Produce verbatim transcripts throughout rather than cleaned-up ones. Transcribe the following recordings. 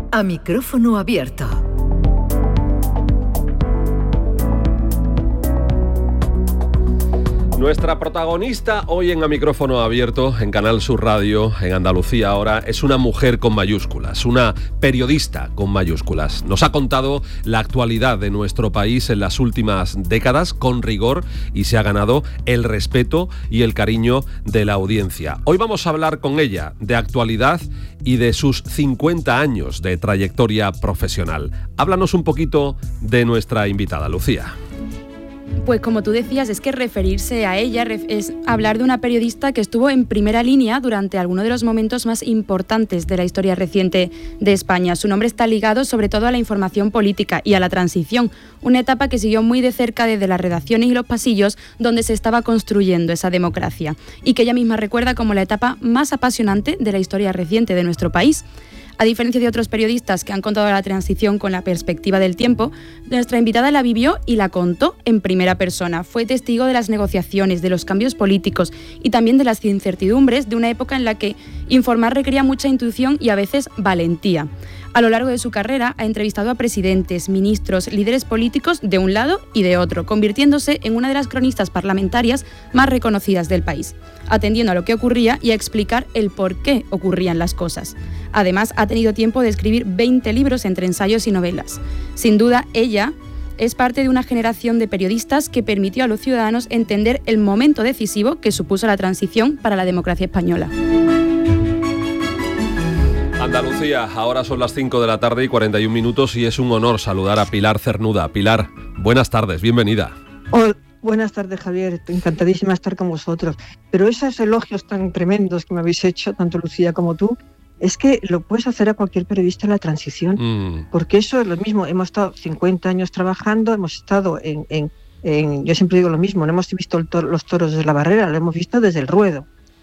A micrófono abierto. Nuestra protagonista hoy en A Micrófono Abierto, en Canal Sur Radio, en Andalucía ahora, es una mujer con mayúsculas, una periodista con mayúsculas. Nos ha contado la actualidad de nuestro país en las últimas décadas con rigor y se ha ganado el respeto y el cariño de la audiencia. Hoy vamos a hablar con ella de actualidad y de sus cincuenta años de trayectoria profesional. Háblanos un poquito de nuestra invitada, Lucía. Pues como tú decías, es que referirse a ella es hablar de una periodista que estuvo en primera línea durante alguno de los momentos más importantes de la historia reciente de España. Su nombre está ligado sobre todo a la información política y a la transición, una etapa que siguió muy de cerca desde las redacciones y los pasillos donde se estaba construyendo esa democracia y que ella misma recuerda como la etapa más apasionante de la historia reciente de nuestro país. A diferencia de otros periodistas que han contado la transición con la perspectiva del tiempo, nuestra invitada la vivió y la contó en primera persona. Fue testigo de las negociaciones, de los cambios políticos y también de las incertidumbres de una época en la que informar requería mucha intuición y a veces valentía. A lo largo de su carrera ha entrevistado a presidentes, ministros, líderes políticos de un lado y de otro, convirtiéndose en una de las cronistas parlamentarias más reconocidas del país, atendiendo a lo que ocurría y a explicar el por qué ocurrían las cosas. Además, ha tenido tiempo de escribir veinte libros entre ensayos y novelas. Sin duda, ella es parte de una generación de periodistas que permitió a los ciudadanos entender el momento decisivo que supuso la transición para la democracia española. Andalucía, ahora son las cinco de la tarde y cuarenta y un minutos y es un honor saludar a Pilar Cernuda. Pilar, buenas tardes, bienvenida. Hola, buenas tardes, Javier, encantadísima de estar con vosotros. Pero esos elogios tan tremendos que me habéis hecho, tanto Lucía como tú, es que lo puedes hacer a cualquier periodista en la transición, mm. porque eso es lo mismo. Hemos estado cincuenta años trabajando, hemos estado en, en, en yo siempre digo lo mismo, no hemos visto el toro, los toros desde la barrera, lo hemos visto desde el ruedo.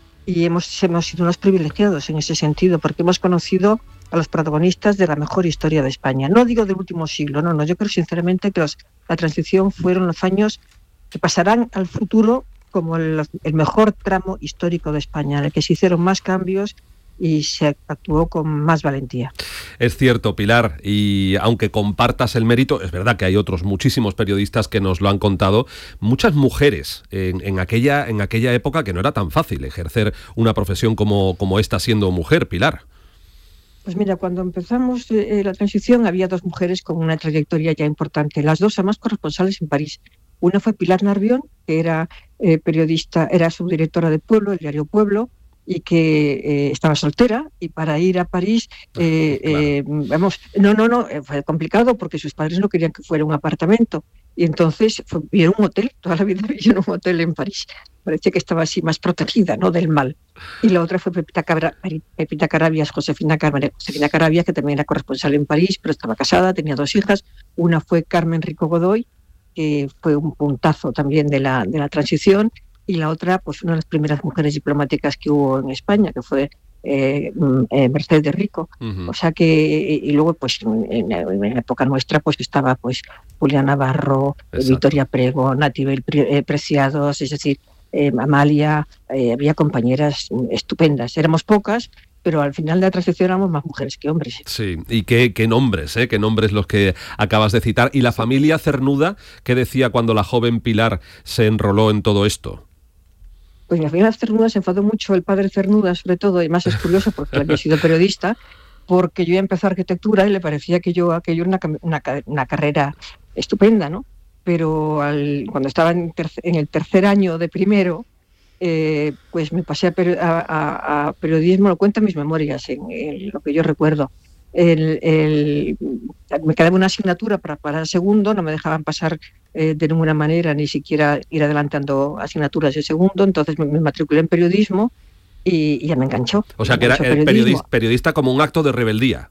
Y hemos, hemos sido unos privilegiados en ese sentido, porque hemos conocido a los protagonistas de la mejor historia de España. No digo del último siglo, no, no. Yo creo sinceramente que los, la transición fueron los años que pasarán al futuro como el, el mejor tramo histórico de España, en el que se hicieron más cambios y se actuó con más valentía. Es cierto, Pilar, y aunque compartas el mérito, es verdad que hay otros muchísimos periodistas que nos lo han contado, muchas mujeres en, en, aquella, en aquella época que no era tan fácil ejercer una profesión como, como esta siendo mujer, Pilar. Pues mira, cuando empezamos eh, la transición había dos mujeres con una trayectoria ya importante, las dos además corresponsales en París. Una fue Pilar Narvión, que era eh, periodista, era subdirectora de Pueblo, el diario Pueblo, y que eh, estaba soltera, y para ir a París, eh, claro. eh, vamos, no, no, no, fue complicado porque sus padres no querían que fuera un apartamento, y entonces fue, vivieron en un hotel, toda la vida vivió en un hotel en París, parece que estaba así más protegida, ¿no?, del mal. Y la otra fue Pepita, Cabra, Pepita Carabias, Josefina Carmen, Josefina Carabias, que también era corresponsal en París, pero estaba casada, tenía dos hijas, una fue Carmen Rico Godoy, que fue un puntazo también de la, de la transición, y la otra, pues una de las primeras mujeres diplomáticas que hubo en España, que fue eh, eh, Mercedes Rico. Uh-huh. O sea que, y luego, pues en, en la época nuestra, pues estaba pues Julián Navarro, eh, Victoria Prego, Natibel eh, Preciados, es decir, eh, Amalia, eh, había compañeras estupendas. Éramos pocas, pero al final de la transición éramos más mujeres que hombres. Sí, y qué, qué nombres, ¿eh? Qué nombres los que acabas de citar. Y la familia Cernuda, ¿qué decía cuando la joven Pilar se enroló en todo esto? Pues la familia Cernuda se enfadó mucho, el padre Cernuda sobre todo, y más es curioso porque él había sido periodista, porque yo iba a empezar arquitectura y le parecía que yo aquello era una, una, una carrera estupenda, ¿no? Pero al, cuando estaba en, tercer, en el tercer año de primero, eh, pues me pasé a, peri- a, a, a periodismo, lo cuento en mis memorias, en, en lo que yo recuerdo. El, el, me quedaba una asignatura para, para el segundo, no me dejaban pasar eh, de ninguna manera, ni siquiera ir adelantando asignaturas de segundo, entonces me, me matriculé en periodismo y, y ya me enganchó. O sea, que era el periodista, periodista como un acto de rebeldía.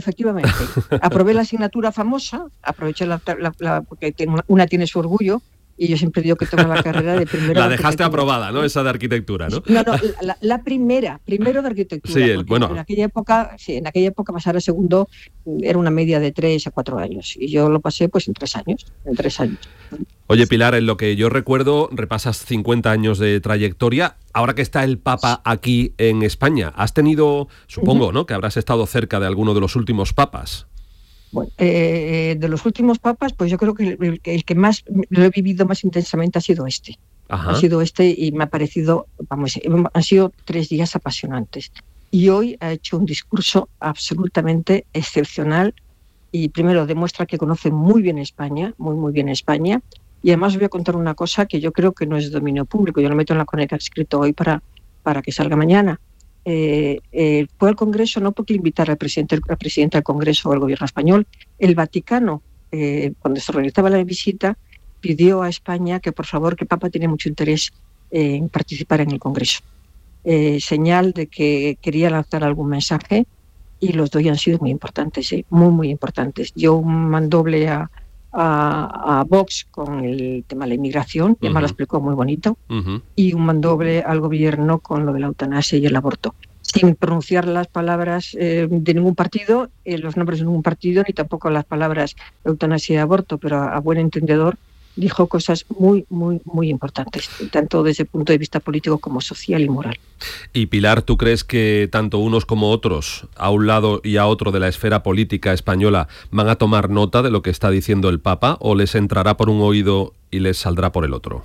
Efectivamente. Aprobé la asignatura famosa, aproveché la, la, la porque una tiene su orgullo, y yo siempre digo que tomo la carrera de primero. La dejaste aprobada, ¿no? Esa de arquitectura, ¿no? No, no, la, la primera, primero de arquitectura. Sí, el, bueno. En aquella época, sí, en aquella época pasar a segundo era una media de tres a cuatro años, y yo lo pasé pues en tres años, en tres años. Oye, Pilar, en lo que yo recuerdo, repasas cincuenta años de trayectoria. Ahora que está el Papa aquí en España, has tenido, supongo, ¿no?, que habrás estado cerca de alguno de los últimos papas. Bueno, eh, de los últimos papas, pues yo creo que el, el que más lo he vivido más intensamente ha sido este. Ajá. Ha sido este y me ha parecido, vamos, han sido tres días apasionantes. Y hoy ha hecho un discurso absolutamente excepcional y primero demuestra que conoce muy bien España, muy muy bien España. Y además os voy a contar una cosa que yo creo que no es de dominio público. Yo lo meto en la crónica que he escrito hoy para, para que salga mañana. Eh, eh, fue al Congreso no porque invitara al presidente, al presidente del Congreso o al gobierno español. El Vaticano, eh, cuando se realizaba la visita, pidió a España que por favor, que el Papa tiene mucho interés eh, en participar en el Congreso. Eh, señal de que quería lanzar algún mensaje y los dos han sido muy importantes, ¿eh? muy muy importantes. Yo un mandoble a, a, a Vox con el tema de la inmigración, y además uh-huh. lo explicó muy bonito, uh-huh. y un mandoble al gobierno con lo de la eutanasia y el aborto, sin pronunciar las palabras eh, de ningún partido, eh, los nombres de ningún partido, ni tampoco las palabras eutanasia y aborto, pero a, a buen entendedor dijo cosas muy, muy, muy importantes, tanto desde el punto de vista político como social y moral. Y Pilar, ¿tú crees que tanto unos como otros, a un lado y a otro de la esfera política española, van a tomar nota de lo que está diciendo el Papa, o les entrará por un oído y les saldrá por el otro?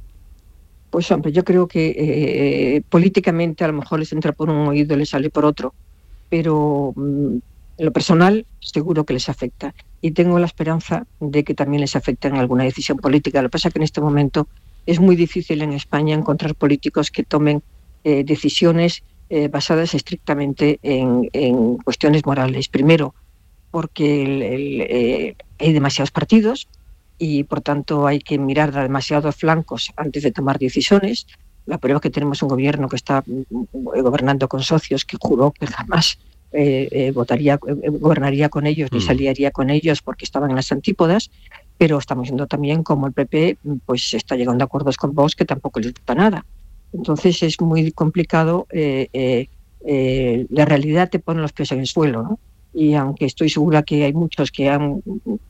Pues hombre, yo creo que eh, políticamente a lo mejor les entra por un oído y les sale por otro, pero mmm, en lo personal seguro que les afecta. Y tengo la esperanza de que también les afecte en alguna decisión política. Lo que pasa es que en este momento es muy difícil en España encontrar políticos que tomen eh, decisiones eh, basadas estrictamente en, en cuestiones morales. Primero, porque el, el, eh, hay demasiados partidos y, por tanto, hay que mirar a demasiados flancos antes de tomar decisiones. La prueba es que tenemos un gobierno que está gobernando con socios que juró que jamás Eh, eh, votaría, eh, gobernaría con ellos ni saliría con ellos porque estaban en las antípodas, pero estamos viendo también como el P P pues está llegando a acuerdos con Vox que tampoco les gusta nada. Entonces es muy complicado, eh, eh, eh, la realidad te pone los pies en el suelo, ¿no? Y aunque estoy segura que hay muchos que han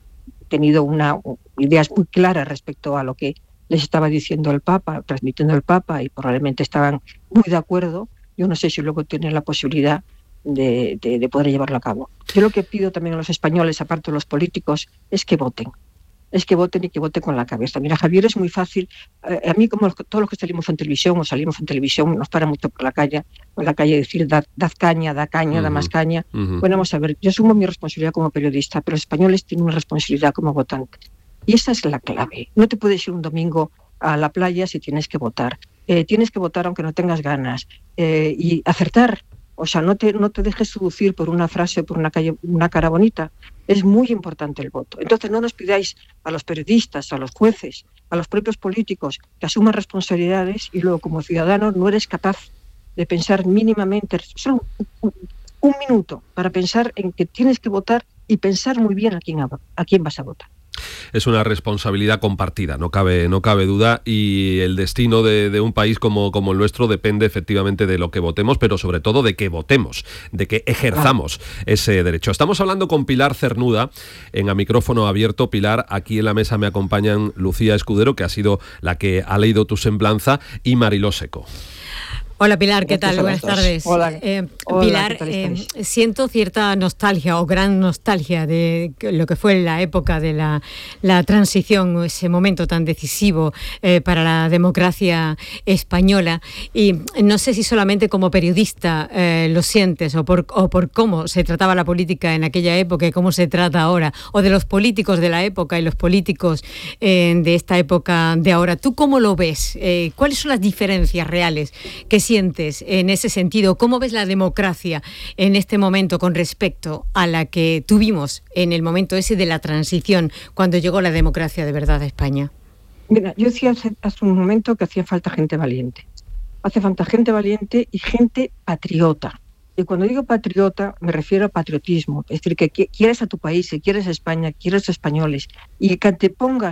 tenido una ideas muy claras respecto a lo que les estaba diciendo el Papa, transmitiendo el Papa, y probablemente estaban muy de acuerdo, yo no sé si luego tienen la posibilidad De, de, de poder llevarlo a cabo. Yo lo que pido también a los españoles, aparte de los políticos, es que voten. Es que voten y que voten con la cabeza. Mira, Javier, es muy fácil. Eh, a mí, como los, todos los que salimos en televisión o salimos en televisión, nos para mucho por la calle, por la calle decir, dad, dad caña, da caña, uh-huh. da más caña. Uh-huh. Bueno, vamos a ver, yo asumo mi responsabilidad como periodista, pero los españoles tienen una responsabilidad como votantes. Y esa es la clave. No te puedes ir un domingo a la playa si tienes que votar. Eh, tienes que votar aunque no tengas ganas. Eh, y acertar. O sea, no te, no te dejes seducir por una frase o por una, calle, una cara bonita. Es muy importante el voto. Entonces no nos pidáis a los periodistas, a los jueces, a los propios políticos que asuman responsabilidades y luego como ciudadano no eres capaz de pensar mínimamente, solo un, un minuto para pensar en que tienes que votar y pensar muy bien a quién, a quién vas a votar. Es una responsabilidad compartida, no cabe, no cabe duda, y el destino de, de un país como, como el nuestro depende efectivamente de lo que votemos, pero sobre todo de que votemos, de que ejerzamos ese derecho. Estamos hablando con Pilar Cernuda en A Micrófono Abierto. Pilar, aquí en la mesa me acompañan Lucía Escudero, que ha sido la que ha leído tu semblanza, y Mariló Seco. Hola Pilar, ¿qué tal? Buenas tardes. Hola. Eh, Hola, Pilar, eh, siento cierta nostalgia o gran nostalgia de lo que fue la época de la, la transición, ese momento tan decisivo eh, para la democracia española, y no sé si solamente como periodista eh, lo sientes o por, o por cómo se trataba la política en aquella época y cómo se trata ahora, o de los políticos de la época y los políticos eh, de esta época de ahora. ¿Tú cómo lo ves? Eh, ¿Cuáles son las diferencias reales que sientes en ese sentido? ¿Cómo ves la democracia en este momento con respecto a la que tuvimos en el momento ese de la transición, cuando llegó la democracia de verdad a España? Mira, yo decía hace, hace un momento que hacía falta gente valiente. Hace falta gente valiente y gente patriota. Y cuando digo patriota me refiero a patriotismo, es decir, que quieres a tu país, que quieres a España, quieres a españoles, y que antepongas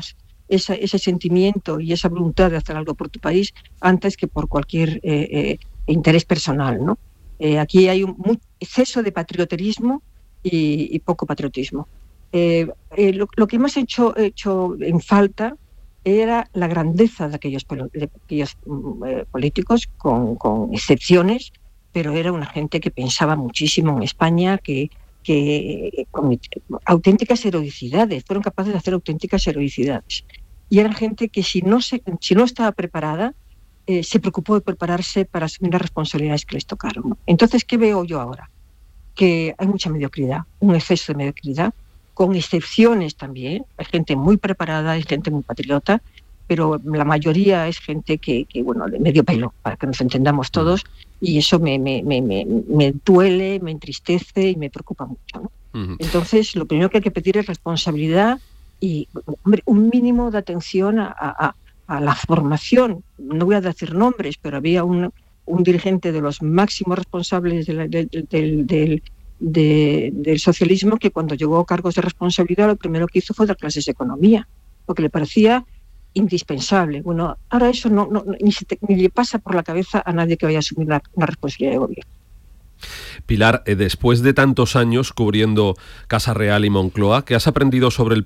esa, ese sentimiento y esa voluntad de hacer algo por tu país antes que por cualquier eh, eh, interés personal, ¿no? Eh, aquí hay un muy exceso de patrioterismo y, y poco patriotismo. Eh, eh, lo, lo que más he hecho, hecho en falta era la grandeza de aquellos, de aquellos eh, políticos, con, con excepciones, pero era una gente que pensaba muchísimo en España, que, que con auténticas heroicidades, fueron capaces de hacer auténticas heroicidades. Y eran gente que si no, se, si no estaba preparada, eh, se preocupó de prepararse para asumir las responsabilidades que les tocaron. Entonces, ¿qué veo yo ahora? Que hay mucha mediocridad, un exceso de mediocridad, con excepciones también. Hay gente muy preparada, hay gente muy patriota, pero la mayoría es gente que, que bueno, de medio pelo, para que nos entendamos todos, y eso me, me, me, me, me duele, me entristece y me preocupa mucho, ¿no? Uh-huh. Entonces, lo primero que hay que pedir es responsabilidad y, hombre, un mínimo de atención a, a, a la formación. No voy a decir nombres, pero había un, un dirigente de los máximos responsables de la, de, de, de, del, de, del socialismo que cuando llegó a cargos de responsabilidad lo primero que hizo fue dar clases de economía, porque le parecía indispensable. Bueno, ahora eso no, no ni, se te, ni le pasa por la cabeza a nadie que vaya a asumir la, una responsabilidad de gobierno. Pilar, eh, después de tantos años cubriendo Casa Real y Moncloa, ¿qué has aprendido sobre el